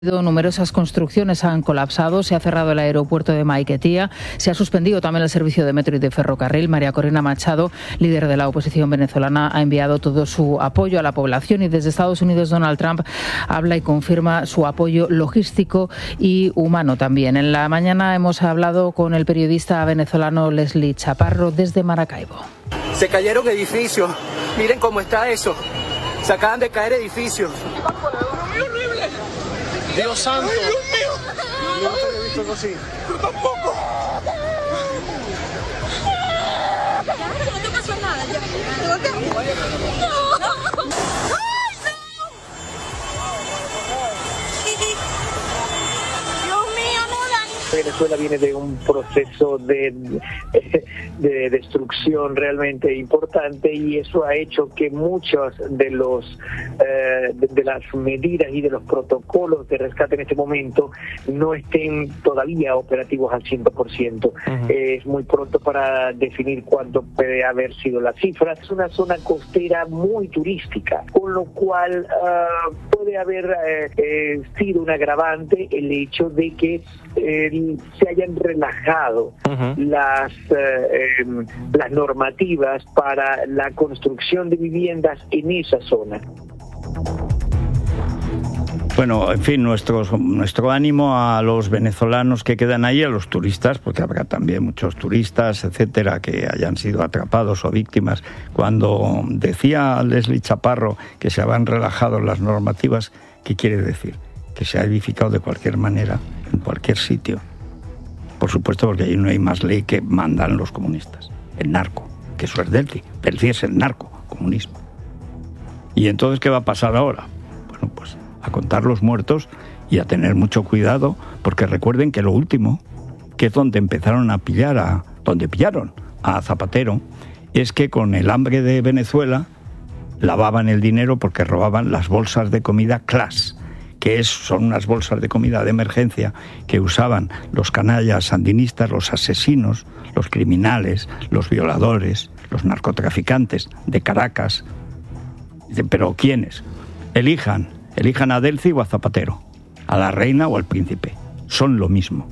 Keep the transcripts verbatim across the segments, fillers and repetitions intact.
Numerosas construcciones han colapsado, se ha cerrado el aeropuerto de Maiquetía, se ha suspendido también el servicio de metro y de ferrocarril. María Corina Machado, líder de la oposición venezolana, ha enviado todo su apoyo a la población y desde Estados Unidos Donald Trump habla y confirma su apoyo logístico y humano también. En la mañana hemos hablado con el periodista venezolano Leslie Chaparro desde Maracaibo. Se cayeron edificios, miren cómo está eso, se acaban de caer edificios. Dios santo. Ay, Dios mío. Yo nunca había visto algo así. Yo tampoco. No te pasó nada. No te... No. No. Ay, no. Dios mío, no, Dani. Venezuela viene de un proceso de, de destrucción realmente importante y eso ha hecho que muchos de los eh, de, de las medidas y de los protocolos de rescate en este momento no estén todavía operativos al cien por ciento. Uh-huh. Eh, es muy pronto para definir cuánto puede haber sido la cifra. Es una zona costera muy turística, con lo cual uh, puede haber eh, eh, sido un agravante el hecho de que eh, se hayan relajado uh-huh. las eh, eh, las normativas para la construcción de viviendas en esa zona. Bueno, en fin, nuestro, nuestro ánimo a los venezolanos que quedan ahí, a los turistas, porque habrá también muchos turistas, etcétera, que hayan sido atrapados o víctimas. Cuando decía Leslie Chaparro que se habían relajado las normativas, ¿qué quiere decir? Que se ha edificado de cualquier manera, en cualquier sitio. Por supuesto, porque allí no hay más ley que mandan los comunistas. El narco, que eso es Delcy. Delcy es el narco, comunismo. ¿Y entonces qué va a pasar ahora? Bueno, pues a contar los muertos y a tener mucho cuidado, porque recuerden que lo último, que es donde empezaron a pillar, a donde pillaron a Zapatero, es que con el hambre de Venezuela lavaban el dinero porque robaban las bolsas de comida Class, que es, son unas bolsas de comida de emergencia que usaban los canallas sandinistas, los asesinos, los criminales, los violadores, los narcotraficantes de Caracas. Pero ¿quiénes? Elijan, elijan a Delcy o a Zapatero, a la reina o al príncipe. Son lo mismo.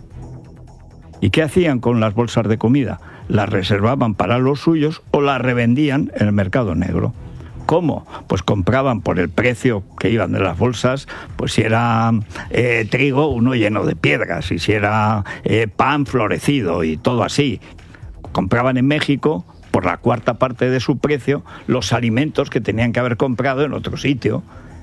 ¿Y qué hacían con las bolsas de comida? Las reservaban para los suyos o las revendían en el mercado negro. ¿Cómo? Pues compraban por el precio que iban de las bolsas, pues si era eh, trigo, uno lleno de piedras, y si era eh, pan florecido y todo así. Compraban en México, por la cuarta parte de su precio, los alimentos que tenían que haber comprado en otro sitio,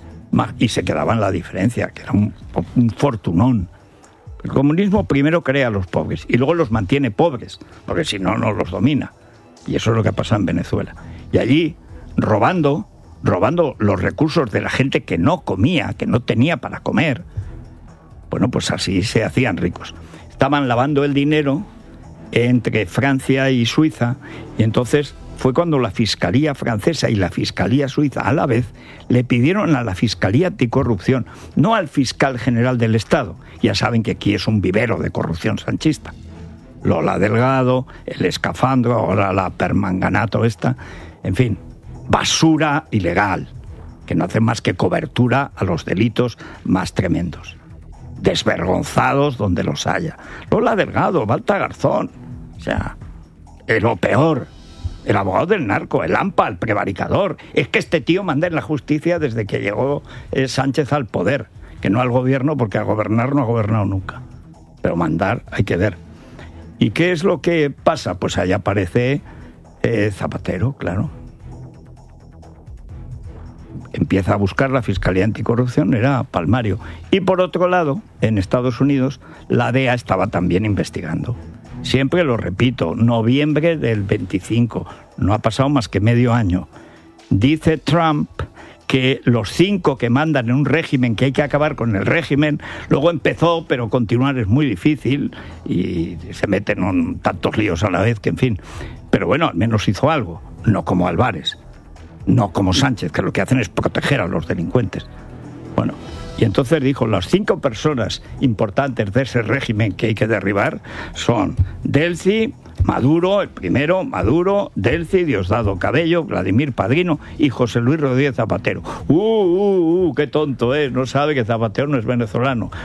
y se quedaban la diferencia, que era un, un fortunón. El comunismo primero crea a los pobres y luego los mantiene pobres, porque si no, no los domina. Y eso es lo que pasa en Venezuela. Y allí, robando, robando los recursos de la gente que no comía, que no tenía para comer, bueno, pues así se hacían ricos. Estaban lavando el dinero entre Francia y Suiza, y entonces fue cuando la Fiscalía francesa y la Fiscalía suiza a la vez le pidieron a la Fiscalía Anticorrupción, no al fiscal general del Estado, ya saben que aquí es un vivero de corrupción sanchista, Lola Delgado, el escafandro, ahora la permanganato esta, en fin, basura ilegal, que no hace más que cobertura a los delitos más tremendos. Desvergonzados donde los haya. Lola Delgado, Balta Garzón, o sea, es lo peor. El abogado del narco, el AMPA, el prevaricador. Es que este tío manda en la justicia desde que llegó eh, Sánchez al poder, que no al gobierno, porque a gobernar no ha gobernado nunca. Pero mandar hay que ver. ¿Y qué es lo que pasa? Pues ahí aparece eh, Zapatero, claro. Empieza a buscar la Fiscalía Anticorrupción, era palmario. Y por otro lado, en Estados Unidos, la D E A estaba también investigando. Siempre lo repito, noviembre del veinticinco, no ha pasado más que medio año. Dice Trump que los cinco que mandan en un régimen, que hay que acabar con el régimen, luego empezó, pero continuar es muy difícil y se meten en tantos líos a la vez que, en fin. Pero bueno, al menos hizo algo, no como Álvarez. No como Sánchez, que lo que hacen es proteger a los delincuentes. Bueno, y entonces dijo, las cinco personas importantes de ese régimen que hay que derribar son Delcy, Maduro, el primero, Maduro, Delcy, Diosdado Cabello, Vladimir Padrino y José Luis Rodríguez Zapatero. ¡Uh, uh, uh! ¡Qué tonto es! No sabe que Zapatero no es venezolano.